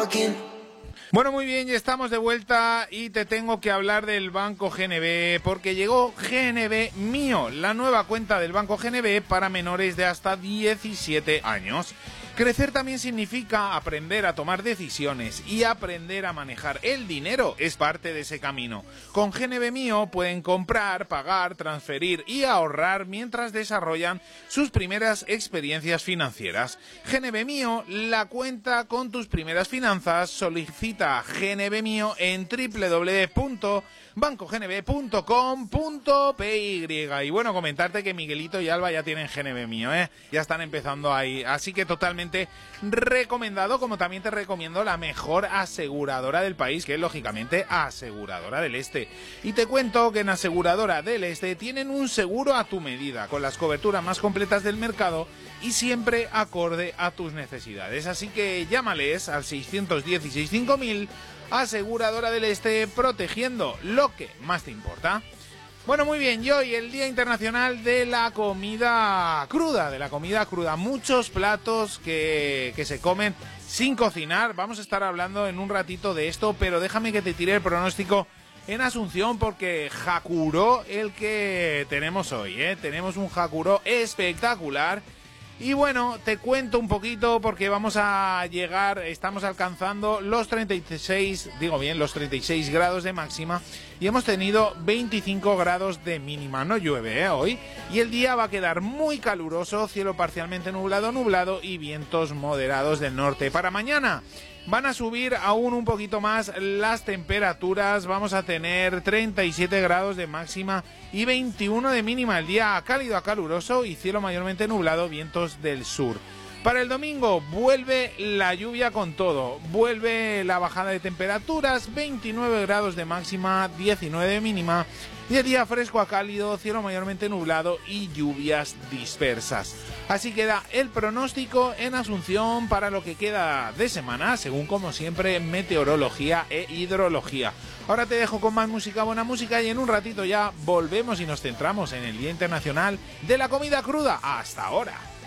Bueno, muy bien, ya estamos de vuelta y te tengo que hablar del Banco GNB porque llegó GNB Mío, la nueva cuenta del Banco GNB para menores de hasta 17 años. Crecer también significa aprender a tomar decisiones y aprender a manejar el dinero es parte de ese camino. Con GNB Mío pueden comprar, pagar, transferir y ahorrar mientras desarrollan sus primeras experiencias financieras. GNB Mío, la cuenta con tus primeras finanzas. Solicita GNB Mío en www.bancognb.com.py. Y bueno, comentarte que Miguelito y Alba ya tienen GNB Mío, ya están empezando ahí, así que totalmente recomendado, como también te recomiendo la mejor aseguradora del país, que es lógicamente Aseguradora del Este. Y te cuento que en Aseguradora del Este tienen un seguro a tu medida, con las coberturas más completas del mercado y siempre acorde a tus necesidades. Así que llámales al 616 5000, Aseguradora del Este, protegiendo lo que más te importa. Bueno, muy bien, y hoy el Día Internacional de la Comida Cruda, muchos platos que se comen sin cocinar. Vamos a estar hablando en un ratito de esto, pero déjame que te tire el pronóstico en Asunción porque jacuró el que tenemos hoy, tenemos un jacuró espectacular. Y bueno, te cuento un poquito porque estamos alcanzando los 36 grados de máxima y hemos tenido 25 grados de mínima. No llueve hoy y el día va a quedar muy caluroso, cielo parcialmente nublado y vientos moderados del norte. Para mañana van a subir aún un poquito más las temperaturas, vamos a tener 37 grados de máxima y 21 de mínima. El día cálido a caluroso y cielo mayormente nublado, vientos del sur. Para el domingo vuelve la lluvia con todo, vuelve la bajada de temperaturas, 29 grados de máxima, 19 de mínima, y el día fresco a cálido, cielo mayormente nublado y lluvias dispersas. Así queda el pronóstico en Asunción para lo que queda de semana, según como siempre meteorología e hidrología. Ahora te dejo con más música, buena música, y en un ratito ya volvemos y nos centramos en el Día Internacional de la Comida Cruda. ¡Hasta ahora!